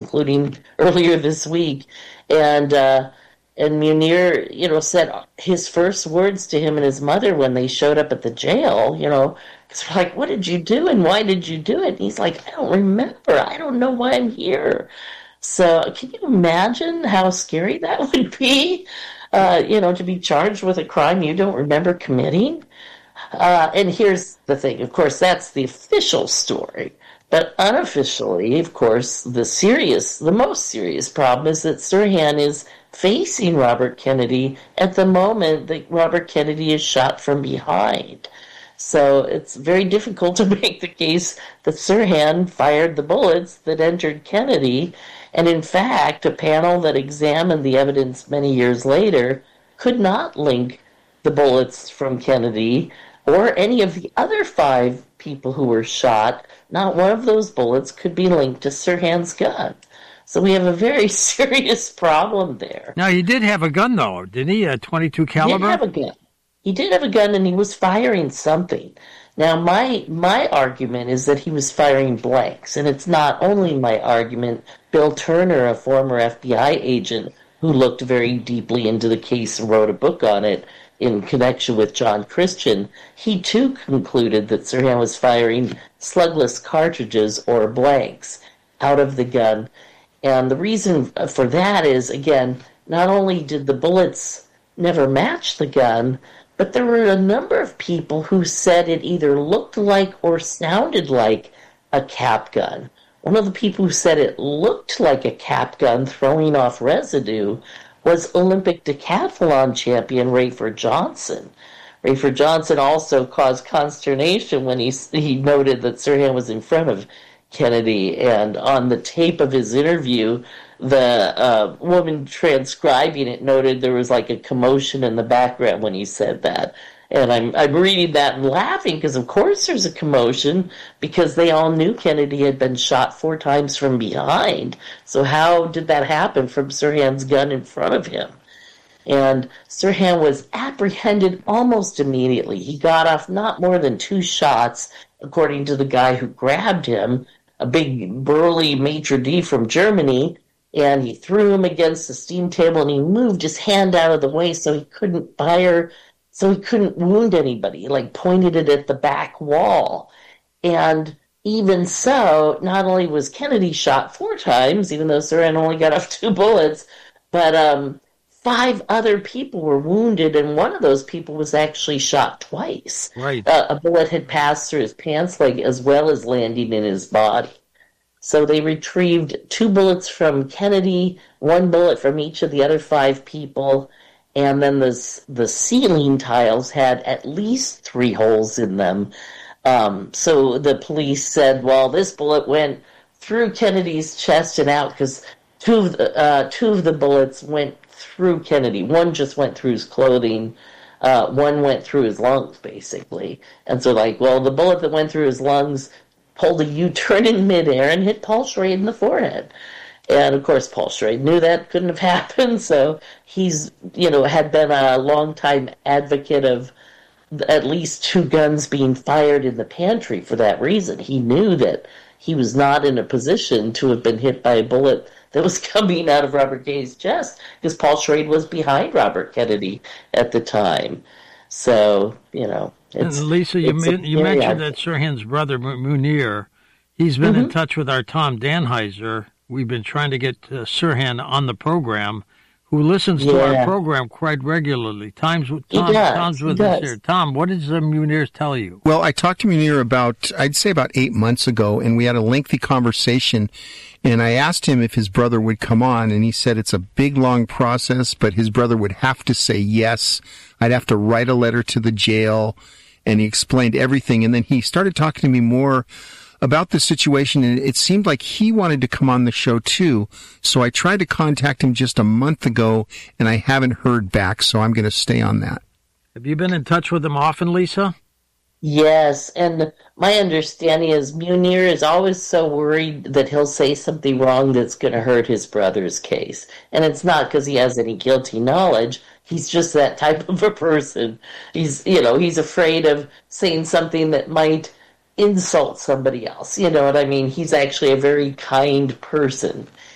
including earlier this week. And Munir, said his first words to him and his mother when they showed up at the jail, it's like, what did you do and why did you do it? And he's like, I don't remember. I don't know why I'm here. So can you imagine how scary that would be? To be charged with a crime you don't remember committing? And here's the thing. Of course, that's the official story. But unofficially, of course, the most serious problem is that Sirhan is facing Robert Kennedy at the moment that Robert Kennedy is shot from behind. So it's very difficult to make the case that Sirhan fired the bullets that entered Kennedy. And in fact, a panel that examined the evidence many years later could not link the bullets from Kennedy or any of the other 5 people who were shot. Not one of those bullets could be linked to Sirhan's gun. So we have a very serious problem there. Now, he did have a gun, though, didn't he? A .22 caliber? He did have a gun. He did have a gun, and he was firing something. Now, my argument is that he was firing blanks, and it's not only my argument. Bill Turner, a former FBI agent who looked very deeply into the case and wrote a book on it in connection with John Christian, he too concluded that Sirhan was firing slugless cartridges or blanks out of the gun. And the reason for that is, again, not only did the bullets never match the gun, but there were a number of people who said it either looked like or sounded like a cap gun. One of the people who said it looked like a cap gun throwing off residue was Olympic decathlon champion Rafer Johnson. Rafer Johnson also caused consternation when he noted that Sirhan was in front of Kennedy, and on the tape of his interview, the woman transcribing it noted there was like a commotion in the background when he said that. And I'm reading that and laughing because, of course, there's a commotion because they all knew Kennedy had been shot 4 times from behind. So how did that happen from Sirhan's gun in front of him? And Sirhan was apprehended almost immediately. He got off not more than 2 shots, according to the guy who grabbed him, a big burly maitre d' from Germany, and he threw him against the steam table and he moved his hand out of the way so he couldn't fire, so he couldn't wound anybody. He pointed it at the back wall. And even so, not only was Kennedy shot 4 times, even though Sirhan only got off 2 bullets, but 5 other people were wounded, and one of those people was actually shot twice. Right. A bullet had passed through his pants leg as well as landing in his body. So they retrieved 2 bullets from Kennedy, 1 bullet from each of the other 5 people, and then the ceiling tiles had at least 3 holes in them. So the police said, well, this bullet went through Kennedy's chest and out because 2 of the bullets went through Kennedy. 1 just went through his clothing. 1 went through his lungs, basically. And so, the bullet that went through his lungs pulled a U-turn in midair and hit Paul Schrade in the forehead. And, of course, Paul Schrade knew that couldn't have happened, so he's, had been a long-time advocate of at least 2 guns being fired in the pantry for that reason. He knew that he was not in a position to have been hit by a bullet that was coming out of Robert Kennedy's chest because Paul Schrade was behind Robert Kennedy at the time. So, And Lisa, you mentioned that Sirhan's brother, Munir, he's been in touch with our Tom Danheiser. We've been trying to get Sirhan on the program, who listens to our program quite regularly. Tom's with us here. Tom, what does Munir tell you? Well, I talked to Munir about 8 months ago, and we had a lengthy conversation, and I asked him if his brother would come on, and he said it's a big, long process, but his brother would have to say yes. I'd have to write a letter to the jail, and he explained everything, and then he started talking to me more about the situation, and it seemed like he wanted to come on the show too. So I tried to contact him just a month ago, and I haven't heard back, so I'm going to stay on that. Have you been in touch with him often, Lisa? Yes, and my understanding is Munir is always so worried that he'll say something wrong that's going to hurt his brother's case. And it's not because he has any guilty knowledge. He's just that type of a person. He's afraid of saying something that might insult somebody else. You know what I mean? He's actually a very kind person.